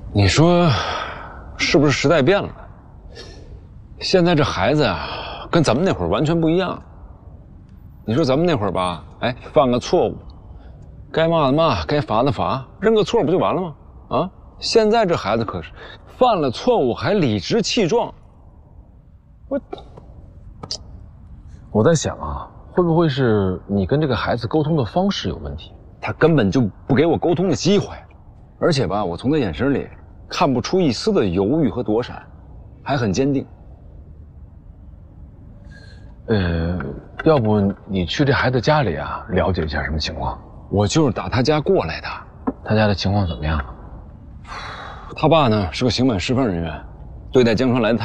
你说是不是时代变了？现在这孩子啊，跟咱们那会儿完全不一样。你说咱们那会儿吧，哎，犯个错误，该骂的骂，该罚的罚，认个错不就完了吗？啊，现在这孩子可是犯了错误还理直气壮。 我在想啊，会不会是你跟这个孩子沟通的方式有问题？ 他根本就不给我沟通的机会，而且吧，我从他眼神里看不出一丝的犹豫和躲闪，还很坚定。 要不你去这孩子家里啊，了解一下什么情况？ 我就是打他家过来的。 他家的情况怎么样？ 他爸呢是个刑满释放人员，对待江川来的